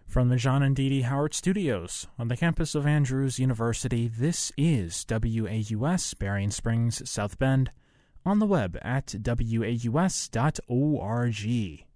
From the John and Dee Dee Howard Studios on the campus of Andrews University, this is WAUS Berrien Springs, South Bend, on the web at waus.org.